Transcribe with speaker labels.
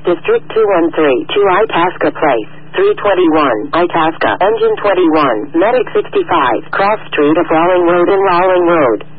Speaker 1: District 213, 2 Itasca Place, 321, Itasca, Engine 21, Medic 65, Cross Street of Rawling Road and Rawling Road.